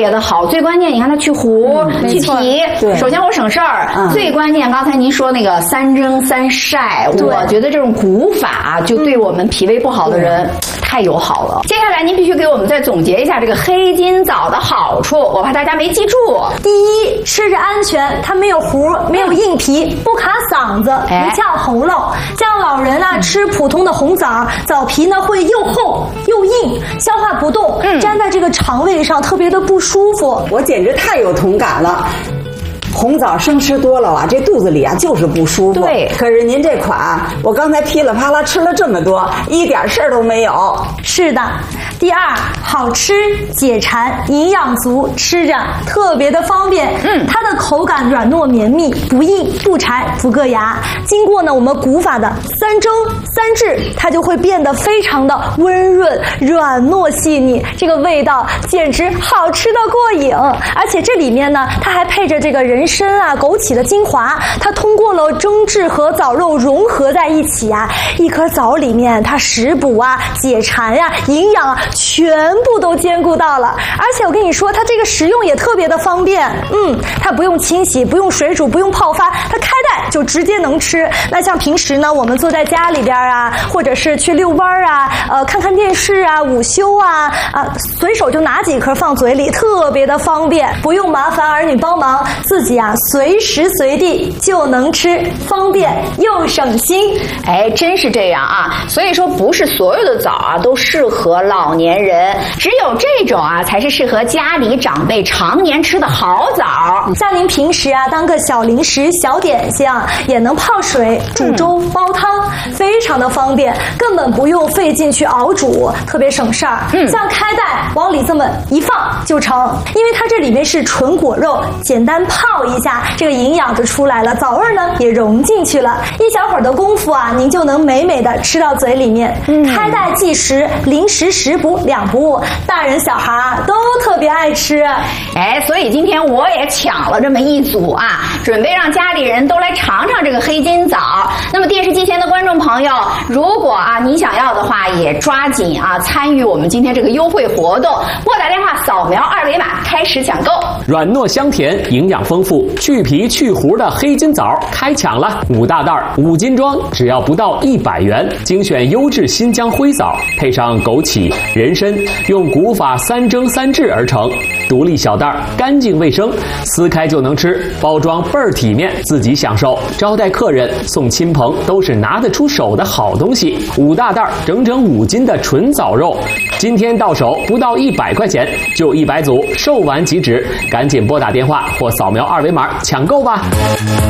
别的好。最关键，你看它去核、去皮，首先我省事儿。最关键，刚才您说那个3蒸3晒，我觉得这种古法就对我们脾胃不好的人太友好了。接下来您必须给我们再总结一下这个黑金枣的好处，我怕大家没记住。 第一，吃着安全，它没有核，没有硬皮，不卡嗓子，不呛喉咙。像老人啊吃普通的红枣，枣皮呢会又厚又硬，消化不动，粘在这个肠胃上特别的不舒服。 我简直太有同感了。红枣生吃多了啊，这肚子里啊就是不舒服。 对， 可是您这款，我刚才噼里啪啦吃了这么多，一点事儿都没有。 是的。第二，好吃解馋，营养足，吃着特别的方便。它的口感软糯绵密，不硬不柴不硌牙。经过呢我们古法的3蒸3制，它就会变得非常的温润、软糯细腻，这个味道简直好吃到过瘾。而且这里面呢，它还配着这个人参啊、枸杞的精华，它通过了蒸制和枣肉融合在一起啊，一颗枣里面它食补啊、解馋啊、营养啊，全部都兼顾到了。而且我跟你说，它这个食用也特别的方便。它不用清洗，不用水煮，不用泡发，它开袋就直接能吃。那像平时呢，我们坐在家里边啊，或者是去遛弯啊，看看电视啊，午休啊，随手就拿几颗放嘴里，特别的方便，不用麻烦儿女帮忙，自己啊随时随地就能吃，方便又省心。 哎，真是这样啊！所以说，不是所有的枣啊都适合老年人，只有这种啊才是适合家里长辈常年吃的好枣。 像您平时啊当个小零食、小点心，也能泡水、煮粥、煲汤，非常的方便，根本不用费劲去熬煮，特别省事儿。像开袋往里这么一放就成，因为它这里面是纯果肉，简单泡一下，这个营养就出来了，枣味呢也融进去了，一小会儿的功夫啊，您就能美美的吃到嘴里面。开袋即食，零食食补2不误，大人小孩啊都特别爱吃。 哎，所以今天我也抢了这么一组啊，准备让家里人都来尝尝这个黑金枣。那么电视机前的观众朋友，如果啊你想要的话，也抓紧啊参与我们今天这个优惠活动，拨打电话扫描2维码开始抢购。 软糯香甜，营养丰富，去皮去核的黑金枣开抢了，5大袋5斤装，只要不到100元，精选优质新疆灰枣，配上枸杞、人参，用古法3蒸3制而成，独立小袋，干净卫生，撕开就能吃，包装倍儿体面，自己享受，招待客人、送亲朋都是拿得出手的好东西。5大袋整整5斤的纯枣肉，今天到手不到100块钱，就100组，售完即止，赶紧拨打电话或扫描2维码抢购吧。